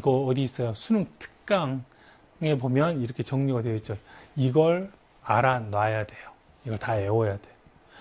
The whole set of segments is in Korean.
이거 어디 있어요? 수능 특강에 보면 이렇게 정리가 되어 있죠. 이걸 알아놔야 돼요. 이걸 다 외워야 돼요.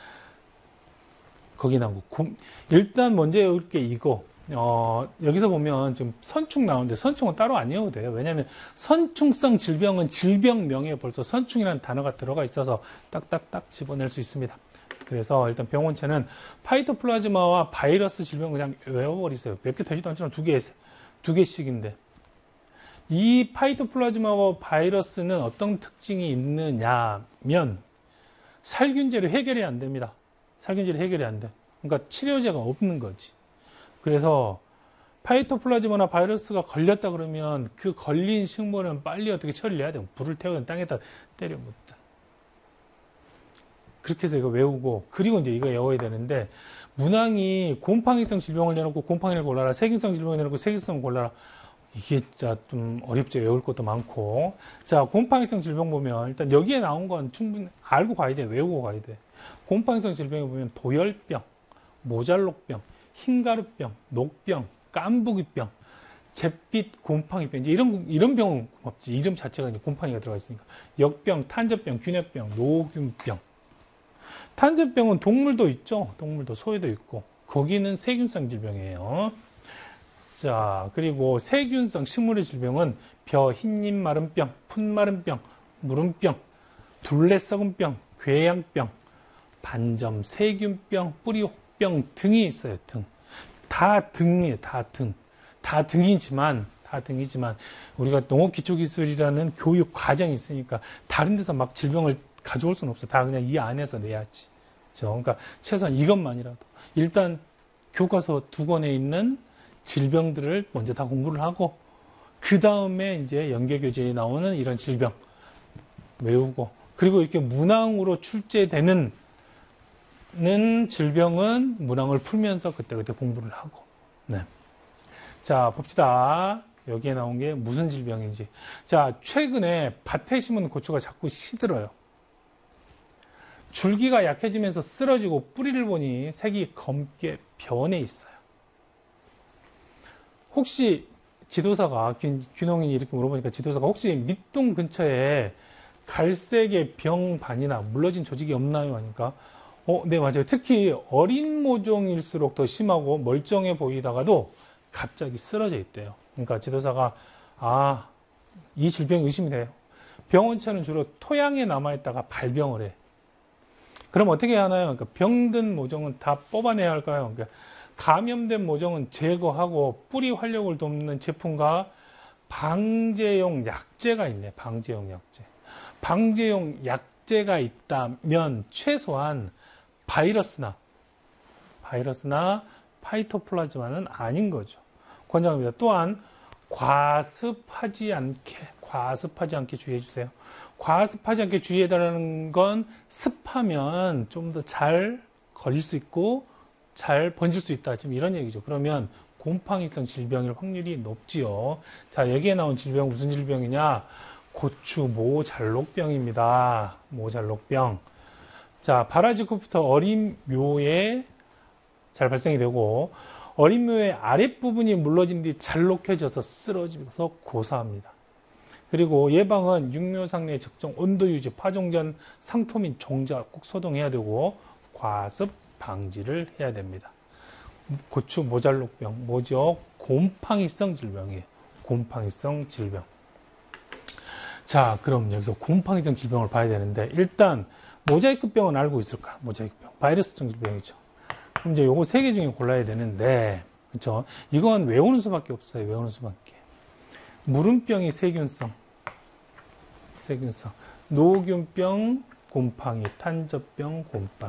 거기 나오고 일단 먼저 외울 게 이거. 여기서 보면 지금 선충 나오는데 선충은 따로 안 외워도 돼요. 왜냐하면 선충성 질병은 질병명에 벌써 선충이라는 단어가 들어가 있어서 딱딱딱 집어낼 수 있습니다. 그래서 일단 병원체는 파이토플라즈마와 바이러스 질병 그냥 외워버리세요. 몇 개 되지도 않지만 두 개씩인데. 이 파이토플라즈마와 바이러스는 어떤 특징이 있느냐면 살균제로 해결이 안 됩니다. 살균제로 해결이 안 돼. 그러니까 치료제가 없는 거지. 그래서 파이토플라즈마나 바이러스가 걸렸다 그러면 그 걸린 식물은 빨리 어떻게 처리를 해야 돼요. 불을 태우든 땅에다 때려 묻든. 그렇게 해서 이거 외우고, 그리고 이제 이거 외워야 되는데, 문항이 곰팡이성 질병을 내놓고 곰팡이를 골라라, 세균성 질병을 내놓고 세균성을 골라라. 이게 진짜 좀 어렵죠. 외울 것도 많고. 자, 곰팡이성 질병 보면 일단 여기에 나온 건 충분히 알고 가야 돼. 외우고 가야 돼. 곰팡이성 질병에 보면 도열병, 모잘록병, 흰가루병, 녹병, 깐부기병, 잿빛 곰팡이병, 이제 이런 병은 없지. 이름 자체가 이제 곰팡이가 들어가 있으니까. 역병, 탄저병, 균열병, 노균병. 탄저병은 동물도 있죠. 동물도 소에도 있고. 거기는 세균성 질병이에요. 자, 그리고 세균성 식물의 질병은 벼, 흰잎 마른병, 풋 마른병, 무름병, 둘레 썩은병, 궤양병, 반점 세균병, 뿌리혹병 등이 있어요. 등. 다 등이에요. 다 등. 다 등이지만 우리가 농업기초기술이라는 교육 과정이 있으니까 다른 데서 막 질병을 가져올 수는 없어. 다 그냥 이 안에서 내야지. 그러니까 최소한 이것만이라도 일단 교과서 2권에 있는 질병들을 먼저 다 공부를 하고 그 다음에 이제 연계교재에 나오는 이런 질병 외우고, 그리고 이렇게 문항으로 출제되는 질병은 문항을 풀면서 그때그때 공부를 하고. 네. 자, 봅시다. 여기에 나온 게 무슨 질병인지. 자, 최근에 밭에 심은 고추가 자꾸 시들어요. 줄기가 약해지면서 쓰러지고 뿌리를 보니 색이 검게 변해 있어요. 혹시 지도사가, 귀농인이 이렇게 물어보니까 지도사가 혹시 밑동 근처에 갈색의 병반이나 물러진 조직이 없나요? 하니까 네, 맞아요. 특히 어린 모종일수록 더 심하고 멀쩡해 보이다가도 갑자기 쓰러져 있대요. 그러니까 지도사가 이 질병이 의심이 돼요. 병원체는 주로 토양에 남아있다가 발병을 해. 그럼 어떻게 해야 하나요? 그러니까 병든 모종은 다 뽑아내야 할까요? 그러니까 감염된 모종은 제거하고 뿌리 활력을 돕는 제품과 방제용 약제가 있네. 방제용 약제. 방제용 약제가 있다면 최소한 바이러스나 파이토플라즈마는 아닌 거죠. 권장합니다. 또한 과습하지 않게 주의해 주세요. 과습하지 않게 주의해달라는 건 습하면 좀 더 잘 걸릴 수 있고 잘 번질 수 있다. 지금 이런 얘기죠. 그러면 곰팡이성 질병일 확률이 높지요. 자, 여기에 나온 질병 무슨 질병이냐? 고추 모잘록병입니다. 모잘록병. 자, 바라지코부터 어린 묘에 잘 발생이 되고 어린 묘의 아랫부분이 물러진 뒤 잘록해져서 쓰러지면서 고사합니다. 그리고 예방은 육묘상내 적정 온도 유지, 파종 전 상토 및 종자 꼭 소독해야 되고 과습 방지를 해야 됩니다. 고추 모잘록병 뭐죠? 곰팡이성 질병이에요. 곰팡이성 질병. 자, 그럼 여기서 곰팡이성 질병을 봐야 되는데 일단 모자이크병은 알고 있을까? 모자이크병 바이러스성 질병이죠. 그럼 이제 요거 3개 중에 골라야 되는데, 그렇죠? 이건 외우는 수밖에 없어요. 외우는 수밖에. 무름병이 세균성, 노균병, 곰팡이, 탄저병, 곰팡이.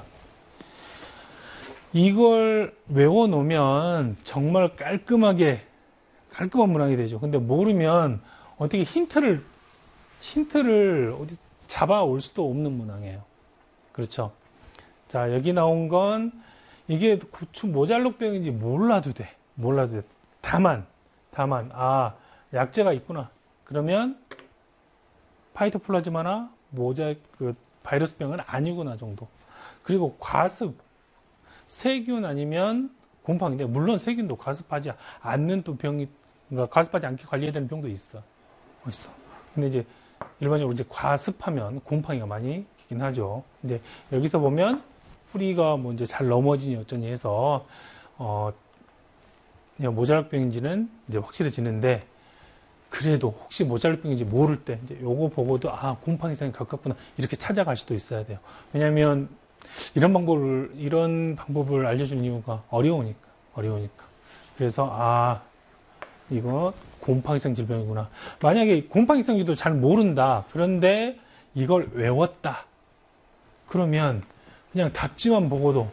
이걸 외워놓으면 정말 깔끔한 문항이 되죠. 근데 모르면 어떻게 힌트를 어디 잡아올 수도 없는 문항이에요. 그렇죠? 자, 여기 나온 건 이게 고추 모잘록병인지 몰라도 돼. 다만, 약제가 있구나. 그러면 파이토플라즈마나 바이러스병은 아니구나 정도. 그리고 과습, 세균 아니면 곰팡이인데, 물론 세균도 과습하지 않는 또 병이 그러니까 가습하지 않게 관리해야 되는 병도 있어. 있어. 근데 이제 일반적으로 이제 과습하면 곰팡이가 많이 있긴 하죠. 이제 여기서 보면 뿌리가 뭐 이제 잘 넘어지니 어쩌니 해서 그냥 모자랄병인지는 이제 확실해지는데, 그래도 혹시 모자랄병인지 모를 때 이제 요거 보고도 곰팡이성에 가깝구나 이렇게 찾아갈 수도 있어야 돼요. 왜냐하면 이런 방법을 알려준 이유가 어려우니까. 그래서 이거 곰팡이성 질병이구나. 만약에 곰팡이성지도 잘 모른다. 그런데 이걸 외웠다. 그러면 그냥 답지만 보고도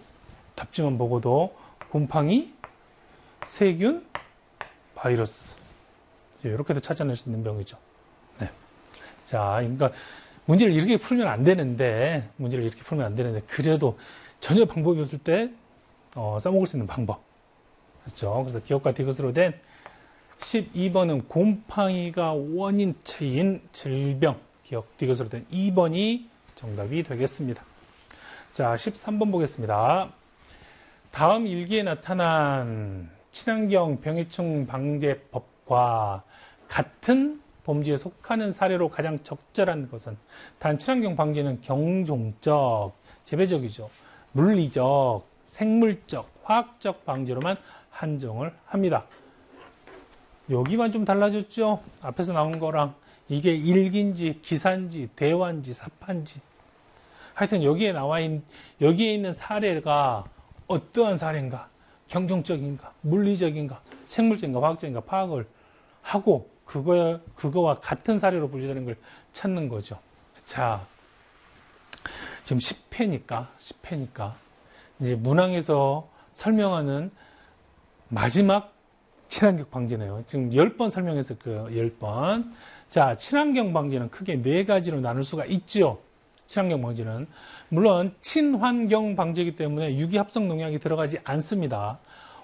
곰팡이, 세균, 바이러스 이렇게도 찾아낼 수 있는 병이죠. 네. 자, 그러니까 문제를 이렇게 풀면 안 되는데, 그래도 전혀 방법이 없을 때 써먹을 수 있는 방법. 그렇죠. 그래서 기억과 디귿으로 된 12번은 곰팡이가 원인체인 질병, 기억 디귿으로 된 2번이 정답이 되겠습니다. 자, 13번 보겠습니다. 다음 일기에 나타난 친환경 병해충 방제법과 같은 범주에 속하는 사례로 가장 적절한 것은, 단 친환경 방제는 경종적, 재배적이죠. 물리적, 생물적, 화학적 방제로만 한정을 합니다. 여기만 좀 달라졌죠? 앞에서 나온 거랑. 이게 일기인지, 기사인지, 대화인지, 사파인지. 하여튼 여기에 있는 사례가 어떠한 사례인가, 경종적인가, 물리적인가, 생물적인가, 화학적인가 파악을 하고 그거와 같은 사례로 분류되는 걸 찾는 거죠. 자, 지금 10회니까 이제 문항에서 설명하는 마지막 친환경 방제네요. 지금 10번 설명했었고요. 10번. 자, 친환경 방제는 크게 4가지로 나눌 수가 있죠. 친환경 방제는. 물론 친환경 방제이기 때문에 유기합성 농약이 들어가지 않습니다.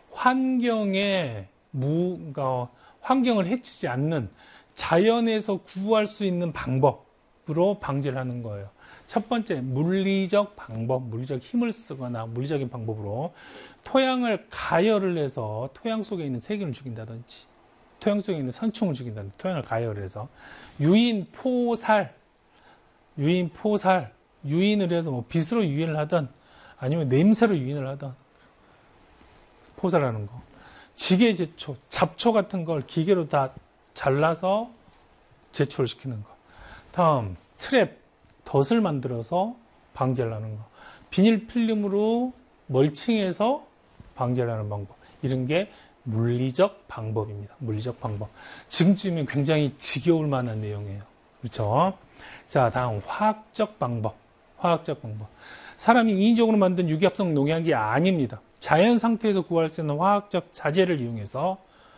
환경을 해치지 않는 자연에서 구할 수 있는 방법으로 방제를 하는 거예요. 첫 번째, 물리적 방법, 물리적 힘을 쓰거나 물리적인 방법으로 토양을 가열을 해서 토양 속에 있는 세균을 죽인다든지, 토양 속에 있는 선충을 죽인다든지, 토양을 가열을 해서 유인을 해서 뭐 빛으로 유인을 하든 아니면 냄새로 유인을 하든, 포살하는 거. 지게 제초, 잡초 같은 걸 기계로 다 잘라서 제초를 시키는 거. 다음, 트랩, 덫을 만들어서 방제를 하는 거. 비닐 필름으로 멀칭해서 방제를 하는 방법. 이런 게 물리적 방법입니다. 물리적 방법. 지금쯤이면 굉장히 지겨울 만한 내용이에요. 그렇죠? 자, 다음 화학적 방법. 사람이 인위적으로 만든 유기합성 농약이 아닙니다. 자연 상태에서 구할 수 있는 화학적 자재를 이용해서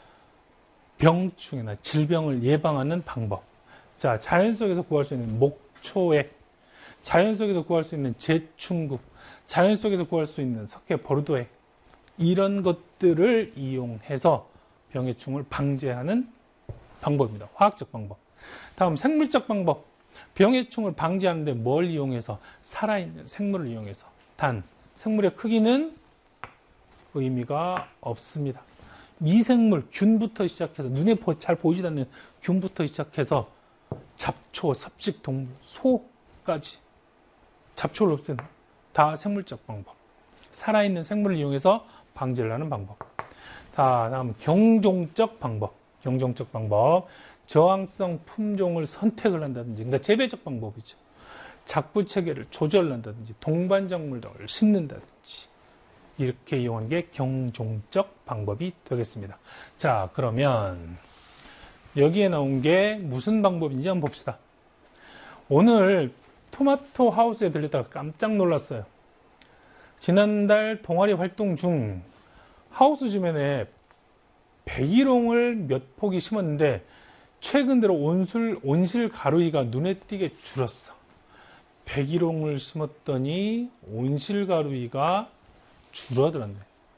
병충해나 질병을 예방하는 방법. 자, 자연 속에서 구할 수 있는 목초액, 자연 속에서 구할 수 있는 제충국, 자연 속에서 구할 수 있는 석회 보르도액, 이런 것들을 이용해서 병해충을 방제하는 방법입니다. 화학적 방법. 다음 생물적 방법. 병해충을 방제하는데 뭘 이용해서? 살아있는 생물을 이용해서. 단, 생물의 크기는 의미가 없습니다. 미생물, 균부터 시작해서, 눈에 잘 보이지 않는 균부터 시작해서 잡초, 섭식동물, 소까지 잡초를 없애는 다 생물적 방법. 살아있는 생물을 이용해서 방제를 하는 방법. 다음 경종적 방법. 저항성 품종을 선택을 한다든지, 그러니까 재배적 방법이죠. 작부 체계를 조절한다든지, 동반작물을 심는다든지, 이렇게 이용하는 게 경종적 방법이 되겠습니다. 자, 그러면 여기에 나온 게 무슨 방법인지 한번 봅시다. 오늘 토마토 하우스에 들렸다가 깜짝 놀랐어요. 지난달 동아리 활동 중 하우스 주변에 백일홍을 몇 포기 심었는데 최근 들어 온실 가루이가 눈에 띄게 줄었어. 백일홍을 심었더니 온실 가루이가 줄어들었네.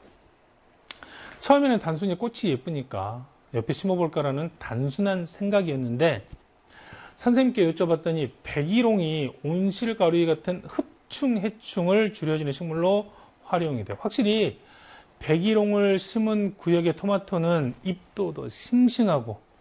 처음에는 단순히 꽃이 예쁘니까 옆에 심어볼까라는 단순한 생각이었는데, 선생님께 여쭤봤더니 백일홍이 온실가루이 같은 흡충, 해충을 줄여주는 식물로 활용이 돼요. 확실히 백일홍을 심은 구역의 토마토는 잎도 더 싱싱하고